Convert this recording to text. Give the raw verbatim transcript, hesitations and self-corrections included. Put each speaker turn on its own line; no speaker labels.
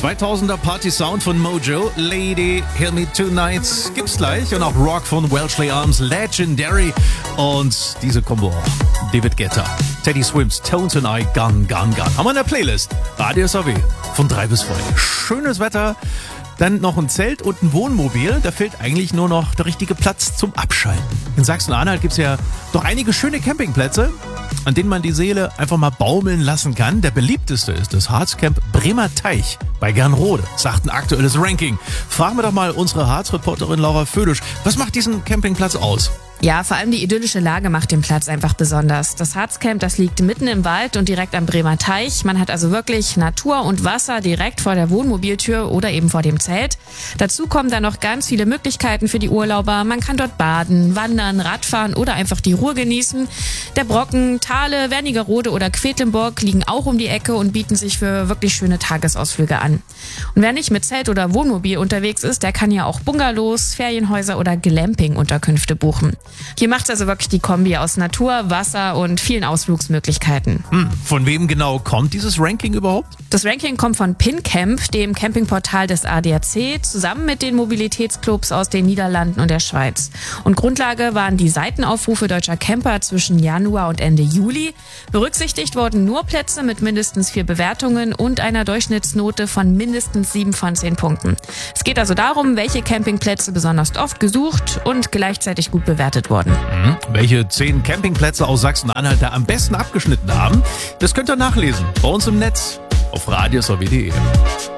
zweitausender Party-Sound von Mojo, Lady, Hear Me Tonight gibt's gleich und auch Rock von Welshly Arms, Legendary und diese Kombo auch, David Guetta, Teddy Swims, Tones and I, Gun, Gun, Gun. Haben wir in der Playlist, Radio S A W, von drei bis fünf. Schönes Wetter, dann noch ein Zelt und ein Wohnmobil, da fehlt eigentlich nur noch der richtige Platz zum Abschalten. In Sachsen-Anhalt gibt's ja doch einige schöne Campingplätze, an denen man die Seele einfach mal baumeln lassen kann. Der beliebteste ist das Harzcamp Bremer Teich bei Gernrode, sagt ein aktuelles Ranking. Fragen wir doch mal unsere Harz-Reporterin Laura Födisch, was macht diesen Campingplatz aus?
Ja, vor allem die idyllische Lage macht den Platz einfach besonders. Das Harzcamp, das liegt mitten im Wald und direkt am Bremer Teich. Man hat also wirklich Natur und Wasser direkt vor der Wohnmobiltür oder eben vor dem Zelt. Dazu kommen dann noch ganz viele Möglichkeiten für die Urlauber. Man kann dort baden, wandern, Radfahren oder einfach die Ruhe genießen. Der Brocken, Thale, Wernigerode oder Quedlinburg liegen auch um die Ecke und bieten sich für wirklich schöne Tagesausflüge an. Und wer nicht mit Zelt oder Wohnmobil unterwegs ist, der kann ja auch Bungalows, Ferienhäuser oder Glamping-Unterkünfte buchen. Hier macht es also wirklich die Kombi aus Natur, Wasser und vielen Ausflugsmöglichkeiten.
Hm, von wem genau kommt dieses Ranking überhaupt?
Das Ranking kommt von PinCamp, dem Campingportal des A D A C, zusammen mit den Mobilitätsclubs aus den Niederlanden und der Schweiz. Und Grundlage waren die Seitenaufrufe deutscher Camper zwischen Januar und Ende Juli. Berücksichtigt wurden nur Plätze mit mindestens vier Bewertungen und einer Durchschnittsnote von mindestens sieben von zehn Punkten. Es geht also darum, welche Campingplätze besonders oft gesucht und gleichzeitig gut bewertet wurden.
Mhm. Welche zehn Campingplätze aus Sachsen-Anhalt da am besten abgeschnitten haben, das könnt ihr nachlesen bei uns im Netz auf radio s a w punkt d e.